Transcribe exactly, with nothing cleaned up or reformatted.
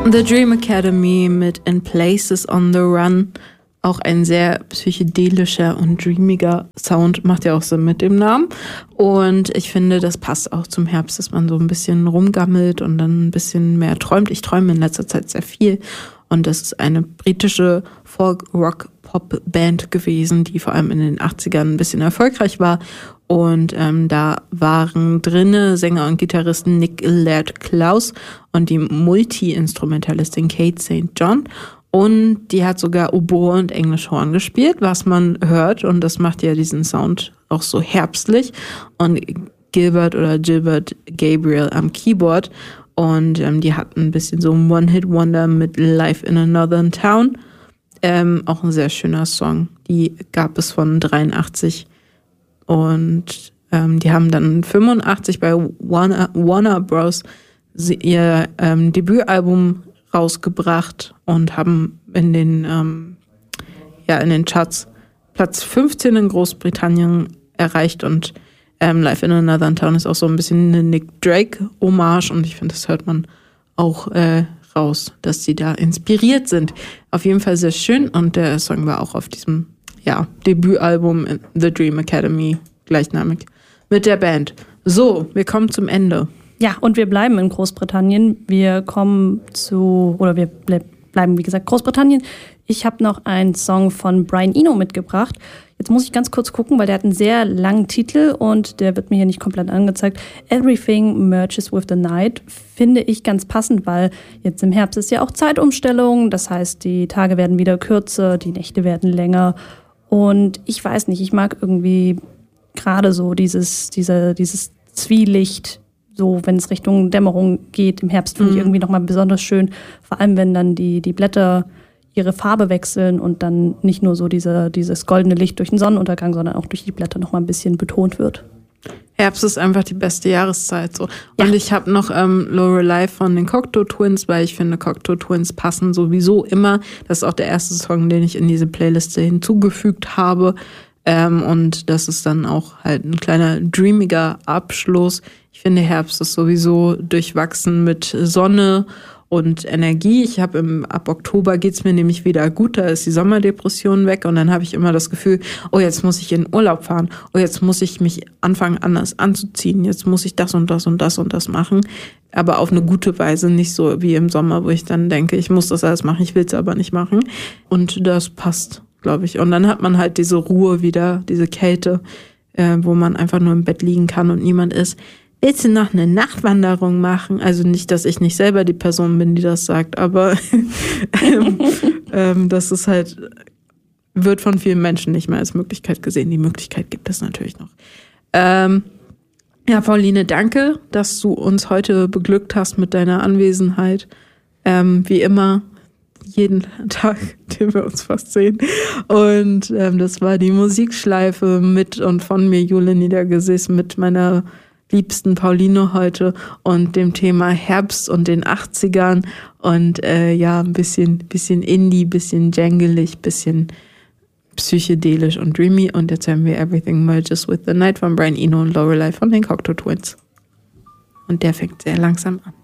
The Dream Academy mit In Places on the Run. Auch ein sehr psychedelischer und dreamiger Sound, macht ja auch Sinn mit dem Namen. Und ich finde, das passt auch zum Herbst, dass man so ein bisschen rumgammelt und dann ein bisschen mehr träumt. Ich träume in letzter Zeit sehr viel. Und das ist eine britische Folk-Rock-Pop-Band gewesen, die vor allem in den achtzigern ein bisschen erfolgreich war. Und ähm, da waren drinne Sänger und Gitarristen Nick Laird-Clowes und die Multi-Instrumentalistin Kate Saint John. Und die hat sogar Oboe und Englischhorn gespielt, was man hört. Und das macht ja diesen Sound auch so herbstlich. Und Gilbert oder Gilbert Gabriel am Keyboard. Und ähm, die hatten ein bisschen so ein One-Hit-Wonder mit Life in a Northern Town. Ähm, auch ein sehr schöner Song. Die gab es von dreiundachtzig. Und ähm, die haben dann fünfundachtzig bei Warner, Warner Bros. ihr ähm, Debütalbum rausgebracht und haben in den ähm, ja in den Charts Platz fünfzehn in Großbritannien erreicht und ähm, Life in a Northern Town ist auch so ein bisschen eine Nick Drake Hommage und ich finde, das hört man auch äh, raus, dass sie da inspiriert sind. Auf jeden Fall sehr schön und der Song war auch auf diesem ja Debütalbum The Dream Academy gleichnamig mit der Band. So, wir kommen zum Ende. Ja, und wir bleiben in Großbritannien. Wir kommen zu, oder wir ble- bleiben, wie gesagt, Großbritannien. Ich habe noch einen Song von Brian Eno mitgebracht. Jetzt muss ich ganz kurz gucken, weil der hat einen sehr langen Titel und der wird mir hier nicht komplett angezeigt. Everything Merges with the Night finde ich ganz passend, weil jetzt im Herbst ist ja auch Zeitumstellung. Das heißt, die Tage werden wieder kürzer, die Nächte werden länger. Und ich weiß nicht, ich mag irgendwie gerade so dieses, diese, dieses Zwielicht, so wenn es Richtung Dämmerung geht im Herbst, finde mhm. ich irgendwie nochmal besonders schön. Vor allem, wenn dann die, die Blätter ihre Farbe wechseln und dann nicht nur so diese, dieses goldene Licht durch den Sonnenuntergang, sondern auch durch die Blätter nochmal ein bisschen betont wird. Herbst ist einfach die beste Jahreszeit. so. Und ja. ich habe noch ähm, Lorelei von den Cocteau Twins, weil ich finde, Cocteau Twins passen sowieso immer. Das ist auch der erste Song, den ich in diese Playliste hinzugefügt habe. Ähm, und das ist dann auch halt ein kleiner dreamiger Abschluss. Ich finde, Herbst ist sowieso durchwachsen mit Sonne und Energie. Ich habe im ab Oktober geht's mir nämlich wieder gut, da ist die Sommerdepression weg und dann habe ich immer das Gefühl, oh, jetzt muss ich in den Urlaub fahren, oh, jetzt muss ich mich anfangen anders anzuziehen, jetzt muss ich das und das und das und das machen, aber auf eine gute Weise, nicht so wie im Sommer, wo ich dann denke, ich muss das alles machen, ich will's aber nicht machen und das passt, glaube ich. Und dann hat man halt diese Ruhe wieder, diese Kälte, äh, wo man einfach nur im Bett liegen kann und niemand ist. Willst du noch eine Nachtwanderung machen? Also nicht, dass ich nicht selber die Person bin, die das sagt, aber ähm, ähm, das ist halt, wird von vielen Menschen nicht mehr als Möglichkeit gesehen. Die Möglichkeit gibt es natürlich noch. Ähm, ja, Pauline, danke, dass du uns heute beglückt hast mit deiner Anwesenheit. Ähm, wie immer, jeden Tag, den wir uns fast sehen. Und ähm, das war die Musikschleife mit und von mir, Jule Niedergesäß, mit meiner liebsten Pauline heute und dem Thema Herbst und den achtzigern und äh, ja, ein bisschen, bisschen Indie, bisschen jangelig, bisschen psychedelisch und dreamy und jetzt haben wir Everything Merges with the Night von Brian Eno und Lorelei von den Cocteau Twins. Und der fängt sehr langsam an.